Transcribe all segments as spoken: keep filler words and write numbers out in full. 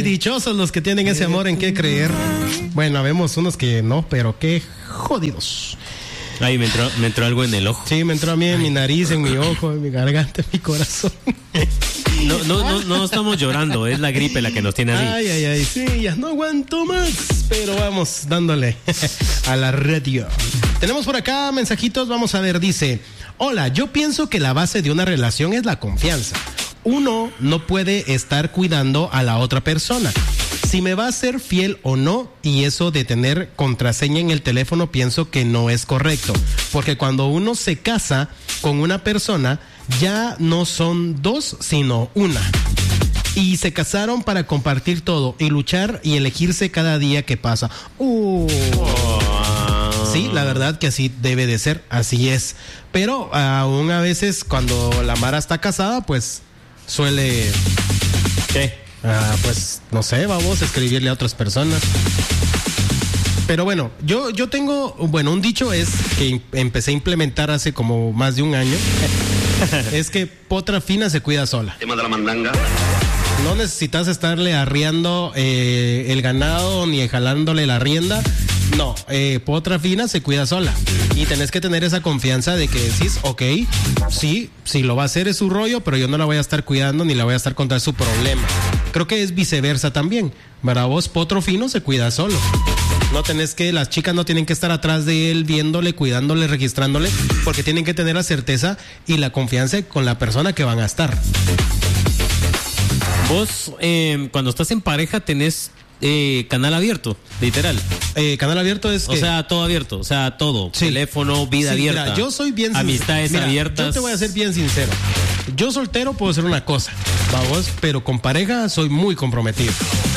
Ay, dichosos los que tienen ese amor en qué creer. Bueno, habemos unos que no, pero qué jodidos. Ay, me entró, me entró algo en el ojo. Sí, me entró a mí en Ay. mi nariz, en mi ojo, en mi garganta, en mi corazón. No, no, no, no estamos llorando, es la gripe la que nos tiene así. Ay, ay, ay, sí, ya no aguanto más. Pero vamos dándole a la radio. Tenemos por acá mensajitos, vamos a ver, dice: hola, yo pienso que la base de una relación es la confianza. Uno no puede estar cuidando a la otra persona. Si me va a ser fiel o no, y eso de tener contraseña en el teléfono pienso que no es correcto. Porque cuando uno se casa con una persona, ya no son dos, sino una. Y se casaron para compartir todo y luchar y elegirse cada día que pasa. Uh. Oh. Sí, la verdad que así debe de ser, así es. Pero aún a veces cuando la Mara está casada, pues suele... ¿Qué? Ah, pues no sé, vamos a escribirle a otras personas. Pero bueno, yo, yo tengo, bueno, un dicho es que empecé a implementar hace como más de un año. Es que potra fina se cuida sola. Tema de la mandanga. No necesitas estarle arriando eh, el ganado ni jalándole la rienda. No, eh, potra fina se cuida sola. Y tenés que tener esa confianza de que decís, ok, sí, sí lo va a hacer es su rollo, pero yo no la voy a estar cuidando ni la voy a estar contando su problema. Creo que es viceversa también. Para vos, potro fino se cuida solo. No tenés que, las chicas no tienen que estar atrás de él viéndole, cuidándole, registrándole, porque tienen que tener la certeza y la confianza con la persona que van a estar. Vos, eh, cuando estás en pareja, tenés eh, canal abierto, literal. Eh, canal abierto es... O que... sea, todo abierto, o sea, todo. Sí. Teléfono, vida sí, abierta. Mira, yo soy bien sincero. Amistades mira, abiertas. Yo te voy a ser bien sincero. Yo soltero puedo ser una cosa, vamos, pero con pareja soy muy comprometido.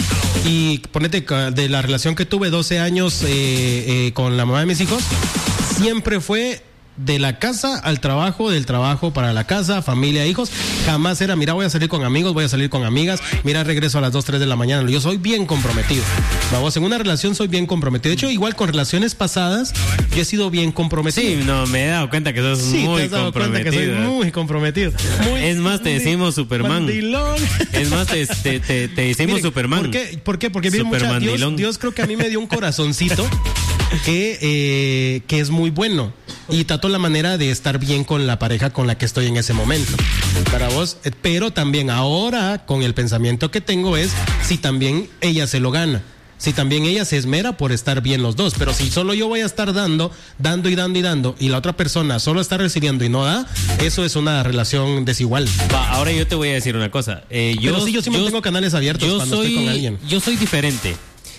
Y ponete de la relación que tuve doce años eh, eh, con la mamá de mis hijos, siempre fue de la casa al trabajo, del trabajo para la casa, familia, hijos. Jamás era, mira, voy a salir con amigos, voy a salir con amigas, mira, regreso a las dos, tres de la mañana. Yo soy bien comprometido. Vamos, en una relación soy bien comprometido. De hecho, igual con relaciones pasadas, yo he sido bien comprometido. Sí, no, me he dado cuenta que sos sí, muy te has dado comprometido. Cuenta que soy muy comprometido. Muy, es más, te decimos Superman. Mandilón. Es más, te, te, te, te decimos Miren, Superman. ¿Por qué? ¿Por qué? Porque miren, mucha, Dios, Dios creo que a mí me dio un corazoncito que, eh, que es muy bueno. Y trato la manera de estar bien con la pareja con la que estoy en ese momento. Para vos, pero también ahora con el pensamiento que tengo es si también ella se lo gana. Si también ella se esmera por estar bien los dos. Pero si solo yo voy a estar dando, dando y dando y dando, y la otra persona solo está recibiendo y no da, eso es una relación desigual. Va, ahora yo te voy a decir una cosa. Eh, yo, pero sí, yo sí mantengo canales abiertos yo cuando soy, estoy con alguien. Yo soy diferente.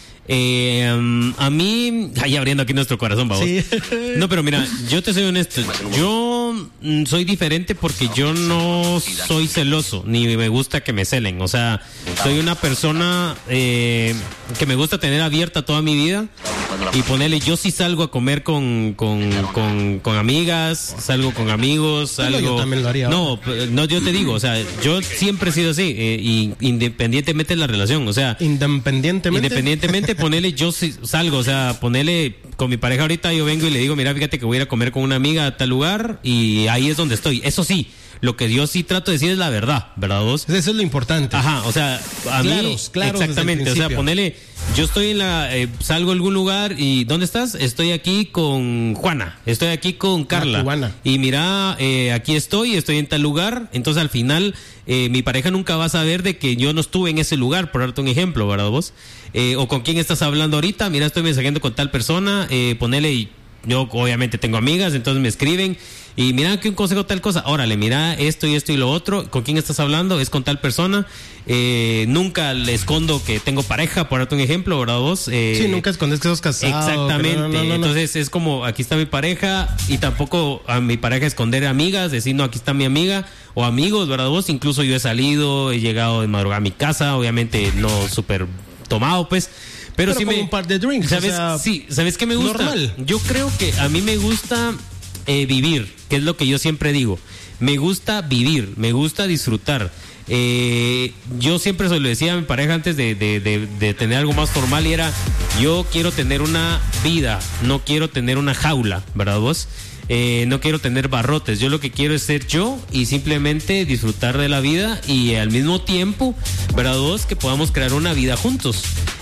Eh, um, a mí, ahí abriendo aquí nuestro corazón, vamos. Sí. No, pero mira, yo te soy honesto. Yo mm, soy diferente porque yo no soy celoso, ni me gusta que me celen. O sea, soy una persona eh, que me gusta tener abierta toda mi vida. Y ponerle, yo sí salgo a comer con, con, con, con amigas, salgo con amigos, salgo. Yo también lo haría. No, no, yo te digo, o sea, yo siempre he sido así, eh, y independientemente de la relación, o sea. Independientemente. Independientemente, ponerle, yo sí salgo, o sea, ponerle con mi pareja ahorita, yo vengo y le digo, mira, fíjate que voy a ir a comer con una amiga a tal lugar y ahí es donde estoy. Eso sí. Lo que yo sí trato de decir es la verdad, ¿verdad vos? Eso es lo importante. Ajá, o sea, a claros, mí... Claro, exactamente, o sea, ponele... Yo estoy en la... Eh, salgo a algún lugar y... ¿Dónde estás? Estoy aquí con Juana. Estoy aquí con Carla. Ah, y mira, eh, aquí estoy, estoy en tal lugar. Entonces, al final, eh, mi pareja nunca va a saber de que yo no estuve en ese lugar, por darte un ejemplo, ¿verdad vos? Eh, o con quién estás hablando ahorita. Mira, estoy mensajeando con tal persona. Eh, ponele... Y yo, obviamente, tengo amigas, entonces me escriben... Y mira que un consejo tal cosa, órale, mira esto y esto y lo otro, ¿con quién estás hablando? Es con tal persona, eh, nunca le escondo que tengo pareja, por darte un ejemplo, ¿verdad vos? Eh, sí, nunca escondes que sos casado. Exactamente, no, no, no, no. Entonces es como, aquí está mi pareja, y tampoco a mi pareja esconder amigas, decir, no, aquí está mi amiga, o amigos, ¿verdad vos? Incluso yo he salido, he llegado de madrugada a mi casa, obviamente no súper tomado, pues. Pero, Pero sí con me... un par de drinks, ¿sabes? O sea, sí, ¿sabes qué me gusta? Normal. Yo creo que a mí me gusta... Eh, vivir, que es lo que yo siempre digo. Me gusta vivir, me gusta disfrutar. Eh, yo siempre se lo decía a mi pareja antes de, de, de, de tener algo más formal, y era, yo quiero tener una vida, no quiero tener una jaula, ¿verdad vos? eh, no quiero tener barrotes. Yo lo que quiero es ser yo y simplemente disfrutar de la vida y al mismo tiempo, ¿verdad? Dos, que podamos crear una vida juntos.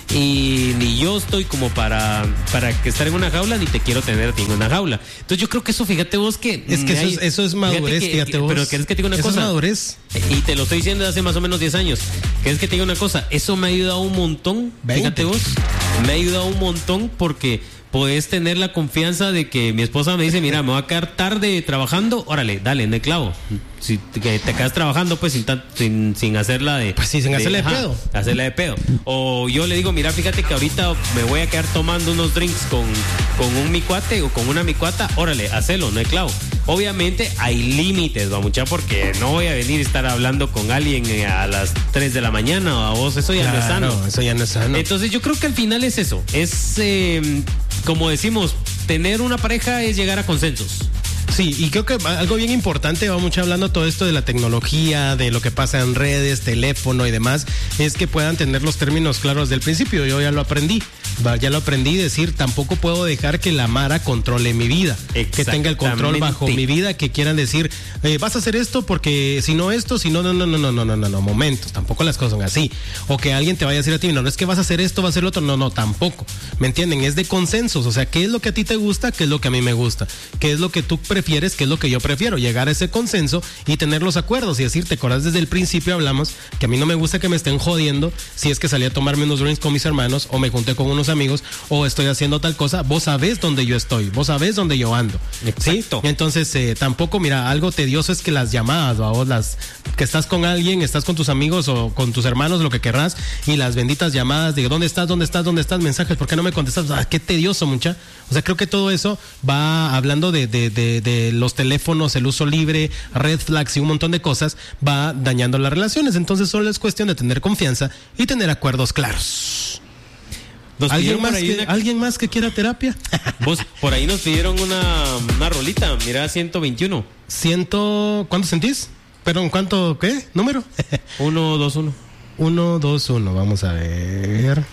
Y ni yo estoy como para, para que estar en una jaula, ni te quiero tener a ti en una jaula. Entonces yo creo que eso, fíjate vos que... Es que eso, hay, es, eso es madurez, fíjate, que, fíjate vos. Pero ¿querés que te diga una eso cosa? Es madurez. Y te lo estoy diciendo desde hace más o menos diez años. ¿Querés que te diga una cosa? Eso me ha ayudado un montón. veinte. Fíjate vos. Me ha ayudado un montón porque podés tener la confianza de que mi esposa me dice, mira, me voy a quedar tarde trabajando, órale, dale, no hay clavo. Si te, te quedas trabajando, pues sin, sin, sin hacerla de... Pues sí, sin de, hacerla de ajá, pedo. Hacerla de pedo. O yo le digo, mira, fíjate que ahorita me voy a quedar tomando unos drinks con, con un micuate o con una micuata, órale, hacelo, no hay clavo. Obviamente hay límites, va mucha, porque no voy a venir a estar hablando con alguien a las tres de la mañana o a vos, eso ya claro, no es sano. Eso ya no es sano. Entonces yo creo que al final es eso, es eh, como decimos, tener una pareja es llegar a consensos. Sí, y creo que algo bien importante, va mucho hablando todo esto de la tecnología, de lo que pasa en redes, teléfono y demás, es que puedan tener los términos claros del principio. Yo ya lo aprendí, ya lo aprendí, decir, tampoco puedo dejar que la Mara controle mi vida, que tenga el control bajo mi vida, que quieran decir, eh, vas a hacer esto porque si no esto, si no, no, no, no, no, no, no, no, no, momentos, tampoco las cosas son así. O que alguien te vaya a decir a ti, no, no es que vas a hacer esto, vas a hacer lo otro, no, no, tampoco. ¿Me entienden? Es de consensos, o sea, ¿qué es lo que a ti te gusta? ¿Qué es lo que a mí me gusta? ¿Qué es lo que tú prefieres? ¿Qué es lo que yo prefiero? Llegar a ese consenso y tener los acuerdos y decir, te acordás, desde el principio hablamos que a mí no me gusta que me estén jodiendo si es que salí a tomarme unos drinks con mis hermanos o me junté con unos amigos o estoy haciendo tal cosa. Vos sabés dónde yo estoy, vos sabés dónde yo ando. Exacto. ¿Sí? Entonces eh, tampoco, mira, algo tedioso es que las llamadas, vos las que estás con alguien, estás con tus amigos o con tus hermanos, lo que querrás, y las benditas llamadas de ¿dónde estás? ¿Dónde estás? ¿Dónde estás? Mensajes, ¿por qué no me contestas? Ah, qué tedioso, mucha. O sea, creo que todo eso va hablando de, de, de, de los teléfonos, el uso libre, red flags y un montón de cosas, va dañando las relaciones. Entonces solo es cuestión de tener confianza y tener acuerdos claros. ¿Alguien más, que, una... ¿Alguien más que quiera terapia? Vos, por ahí nos pidieron una, una rolita, mira, ciento veintiuno. Ciento, ¿cuánto sentís? Perdón, ¿cuánto, qué? ¿Número? uno dos uno. uno dos uno, vamos a ver.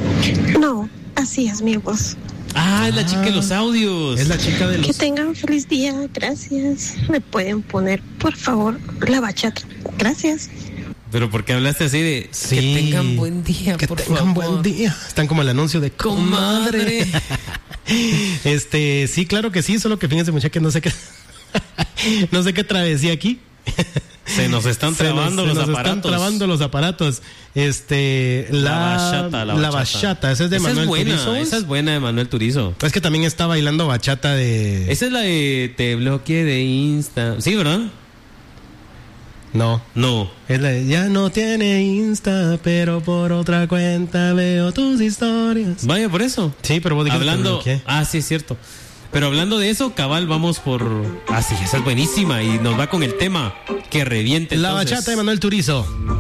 No, así es mi voz. Ah, es la chica de los audios. Es la chica de los... Que tengan feliz día, gracias. ¿Me pueden poner, por favor, la bachata? Gracias. Pero ¿por qué hablaste así de sí, que tengan buen día, que por tengan favor? buen día? Están como el anuncio de comadre. comadre. Este, sí, claro que sí, solo que fíjense, muchachos, que no sé qué no sé qué travesía aquí. Se nos están trabando se nos, los se nos aparatos. Están trabando los aparatos. Este, la, la bachata, la, la bachata. bachata, esa es de esa Manuel es buena, Turizo. Esa es buena de Manuel Turizo. Es que también está bailando bachata de... Esa es la de te bloqueé de Insta. Sí, ¿verdad? No. No. Es la de, ya no tiene Insta, pero por otra cuenta veo tus historias. Vaya, por eso. Sí, pero vos dijiste hablando, que ah, sí, es cierto. Pero hablando de eso, cabal, vamos por... Ah, sí, esa es buenísima y nos va con el tema que reviente. La entonces. bachata de Manuel Turizo.